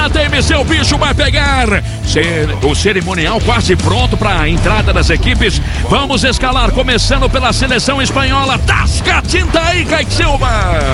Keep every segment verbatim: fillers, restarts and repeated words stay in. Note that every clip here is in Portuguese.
na T M C, o bicho vai pegar. O cerimonial quase pronto para a entrada das equipes. Vamos escalar, começando pela seleção espanhola. Tasca a tinta aí, Kaique Silva.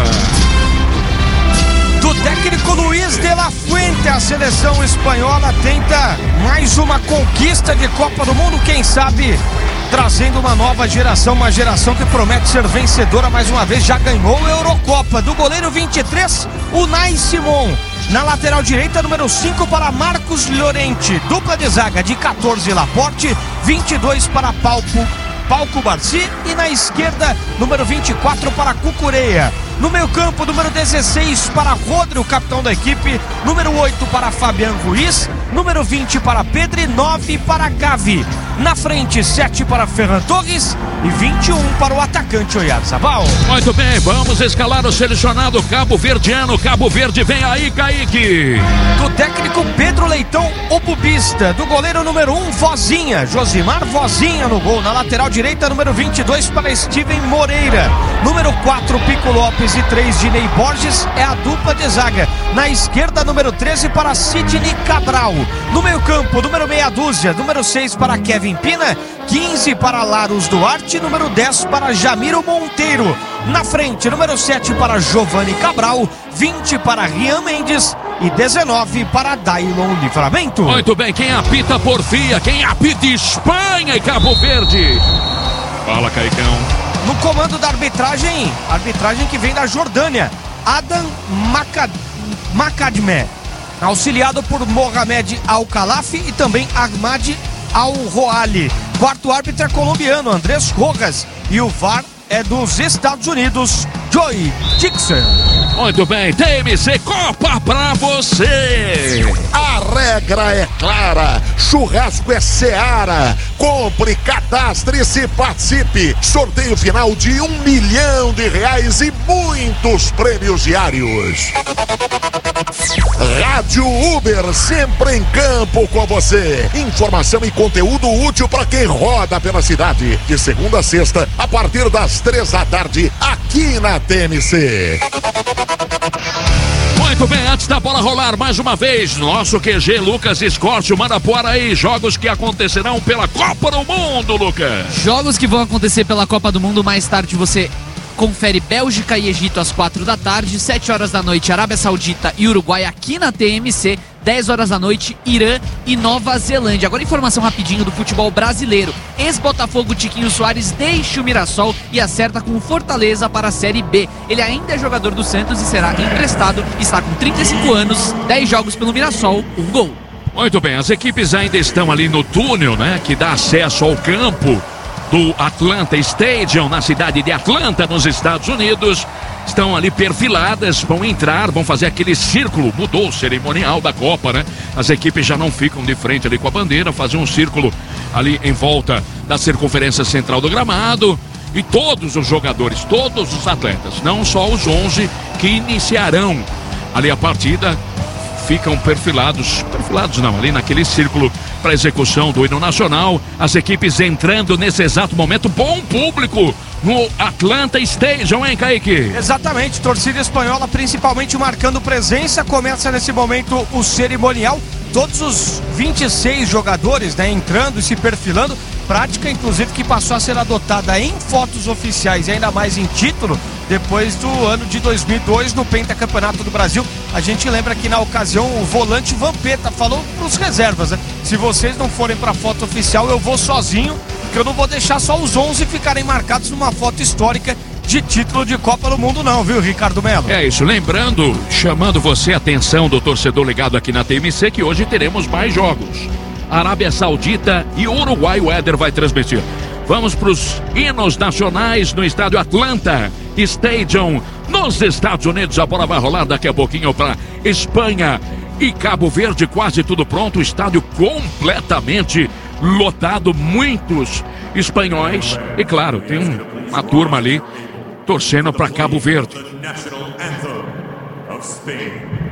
Do técnico Luiz de la Fuente, a seleção espanhola tenta mais uma conquista de Copa do Mundo, quem sabe trazendo uma nova geração, uma geração que promete ser vencedora mais uma vez, já ganhou a Eurocopa. Do goleiro vinte e três, Unai Simon. Na lateral direita, número cinco para Marcos Llorente. Dupla de zaga de catorze, Laporte, vinte e dois para Palco, Palco Barci. E na esquerda, número vinte e quatro para Cucureia. No meio campo, número dezesseis para Rodri, o capitão da equipe. Número oito para Fabián Ruiz. Número vinte para Pedro e nove para Gavi. Na frente, sete para Ferran Torres e vinte e um para o atacante Oyarzabal. Muito bem, vamos escalar o selecionado cabo-verdiano. Cabo Verde, vem aí, Kaique. Do técnico Pedro Leitão, o bubista. Do goleiro número um, Vozinha. Josimar Vozinha no gol. Na lateral direita, número vinte e dois para Steven Moreira. Número quatro, Pico Lopes e três, Dinei Borges, é a dupla de zaga. Na esquerda, número treze para Sidney Cabral. No meio campo, número meia dúzia, número seis para Kevin Pina, quinze para Larus Duarte, número dez para Jamiro Monteiro. Na frente, número sete para Giovanni Cabral, vinte para Rian Mendes e dezenove para Dailon Livramento. Muito bem, quem apita Porfia, quem apita Espanha e Cabo Verde. Fala, Caicão. No comando da arbitragem, arbitragem que vem da Jordânia, Adam Makadme, auxiliado por Mohamed Al-Khalaf e também Ahmad Al-Roali. Quarto árbitro é colombiano, Andrés Rojas, e o V A R é dos Estados Unidos, Joey Dixon. Muito bem, T M C Copa pra você. A regra é clara, churrasco é Seara. Compre, cadastre-se, participe. Sorteio final de um milhão de reais e muitos prêmios diários. Rádio Uber, sempre em campo com você. Informação e conteúdo útil para quem roda pela cidade. De segunda a sexta, a partir das três da tarde, aqui na T M C. Muito bem, antes da bola rolar mais uma vez, nosso Q G Lucas Escorte manda por aí jogos que acontecerão pela Copa do Mundo, Lucas. Jogos que vão acontecer pela Copa do Mundo. Mais tarde você confere Bélgica e Egito às quatro da tarde, sete horas da noite Arábia Saudita e Uruguai aqui na T M C, dez horas da noite Irã e Nova Zelândia. Agora informação rapidinho do futebol brasileiro. Ex-Botafogo Tiquinho Soares deixa o Mirassol e acerta com Fortaleza para a Série B. Ele ainda é jogador do Santos e será emprestado. Está com trinta e cinco anos, dez jogos pelo Mirassol, um gol. Muito bem, as equipes ainda estão ali no túnel, né, que dá acesso ao campo do Atlanta Stadium, na cidade de Atlanta, nos Estados Unidos. Estão ali perfiladas, vão entrar, vão fazer aquele círculo. Mudou o cerimonial da Copa, né? As equipes já não ficam de frente ali com a bandeira, fazem um círculo ali em volta da circunferência central do gramado. E todos os jogadores, todos os atletas, não só os onze que iniciarão ali a partida, ficam perfilados, perfilados não, ali naquele círculo para execução do hino nacional. As equipes entrando nesse exato momento, bom público no Atlanta Stadium, hein, Kaique? Exatamente, torcida espanhola principalmente marcando presença. Começa nesse momento o cerimonial, todos os vinte e seis jogadores, né, entrando e se perfilando. Prática, inclusive, que passou a ser adotada em fotos oficiais e ainda mais em título depois do ano de dois mil e dois no Pentacampeonato do Brasil. A gente lembra que na ocasião o volante Vampeta falou para os reservas, né? Se vocês não forem para a foto oficial, eu vou sozinho, porque eu não vou deixar só os onze ficarem marcados numa foto histórica de título de Copa do Mundo não, viu, Ricardo Melo? É isso, lembrando, chamando você a atenção do torcedor ligado aqui na T M C, que hoje teremos mais jogos. Arábia Saudita e Uruguai, o Éder vai transmitir. Vamos para os hinos nacionais no estádio Atlanta Stadium, nos Estados Unidos. A bola vai rolar daqui a pouquinho para Espanha e Cabo Verde, quase tudo pronto. O estádio completamente lotado, muitos espanhóis. E claro, tem um, uma turma ali torcendo para Cabo Verde.